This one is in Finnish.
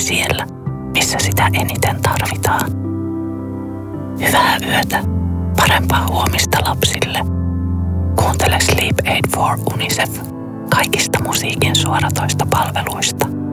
siellä, missä sitä eniten tarvitaan. Hyvää yötä, parempaa huomista lapsille. Kuuntele Sleep Aid for UNICEF kaikista musiikin suoratoista palveluista.